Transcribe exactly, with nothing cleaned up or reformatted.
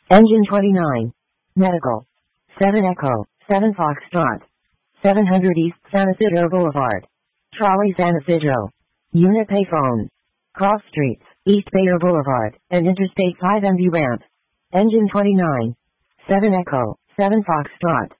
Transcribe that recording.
Engine twenty-nine. Medical. seven Echo, seven Foxtrot. seven hundred East San Isidro Boulevard. Trolley San Isidro. Unit payphone. Cross Streets, East Bayer Boulevard, and Interstate five M V ramp. Engine twenty-nine. seven Echo, seven Foxtrot.